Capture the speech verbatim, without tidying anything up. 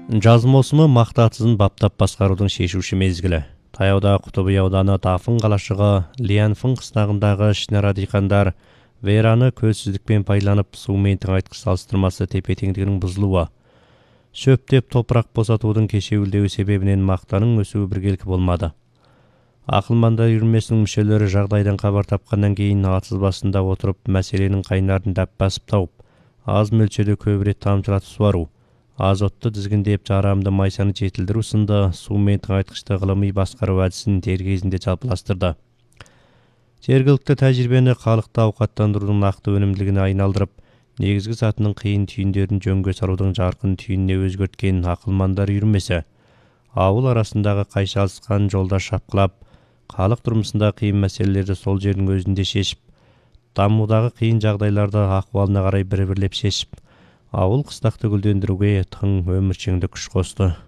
Жаз маусымы мақтатызын баптап басқарудың шешуші мезгілі. Таяуда Құтыбый ауданы Тафын қалашығы Лианфын қыстағындағы ішінара диқандар Вераны көзсіздікпен пайдаланып сумен тыңайтқыш салыстырмасы тепе-теңдігінің бұзылуы. Шөптеп топырақ босатудың кешеуілдеуі себебінен мақтаның өсуі біркелкі болмады. Ақылмандар үйірмесінің мүшелері жағдайдан хабар тапқаннан кейін атыз басында отырып мәселенің қайнарын дәп басып тауып, аз мөлшерде көп рет тамшылатып суару, азотты тізгіндеп жарамды майсаны жетілдіру сынды сумен тыңайтқышты ғылыми басқару әдісін дер кезінде жалпыластырды. Жергілікті тәжірибені халықты ауқаттандырудың нақты өнімділігіне айналдырып, негізгі затының қиын түйіндерін жөнге салудың жарқын түйініне өзгерткен ақылмандар үйірмесі ауыл арасындағы қайшылысқан жолда шапқылап, халық тұрмысында қиын мәселелерді сол жердің өзінде шешіп, дамудағы қиын жағдайларды ахуалына қарай бір-бірлеп шешіп, ауыл қыстақты гүлдендіруге тың өміршеңдік күш қосты.